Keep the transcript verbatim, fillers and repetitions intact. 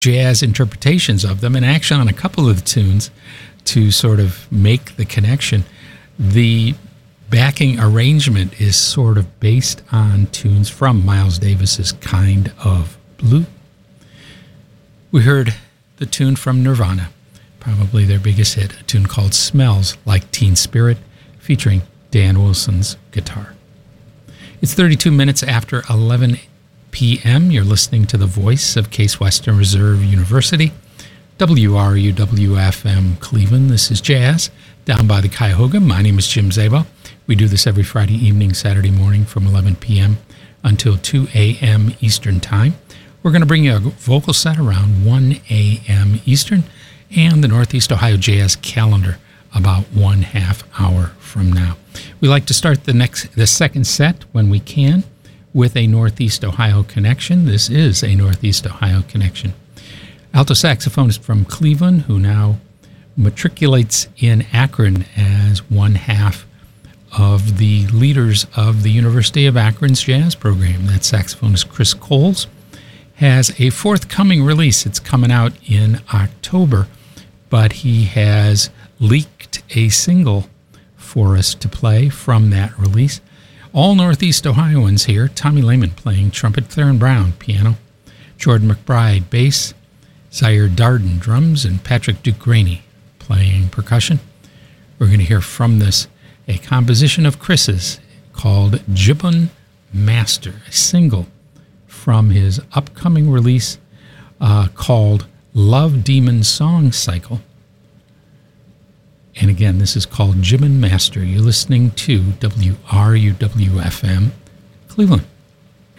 jazz interpretations of them, and actually on a couple of the tunes to sort of make the connection. The backing arrangement is sort of based on tunes from Miles Davis's Kind of Blue. We heard the tune from Nirvana, probably their biggest hit, a tune called Smells Like Teen Spirit, featuring Dan Wilson's guitar. It's thirty-two minutes after eleven p.m. You're listening to the voice of Case Western Reserve University, W R U W F M Cleveland. This is Jazz, down by the Cuyahoga. My name is Jim Zabo. We do this every Friday evening, Saturday morning from eleven p.m. until two a.m. Eastern Time. We're going to bring you a vocal set around one a.m. Eastern, and the Northeast Ohio Jazz calendar about one half hour from now. We like to start the next, the second set when we can with a Northeast Ohio connection. This is a Northeast Ohio connection. Alto saxophonist from Cleveland who now matriculates in Akron as one half of the leaders of the University of Akron's jazz program. That saxophonist Chris Coles has a forthcoming release. It's coming out in October, but he has leaked a single for us to play from that release. All Northeast Ohioans here. Tommy Lehman playing trumpet, Theron Brown piano, Jordan McBride bass, Zaire Darden drums, and Patrick Duke Rainey playing percussion. We're going to hear from this a composition of Chris's called Jibbun Master, a single from his upcoming release uh, called Love Demon Song Cycle. And again, this is called Jibbun Master. You're listening to W R U W F M Cleveland.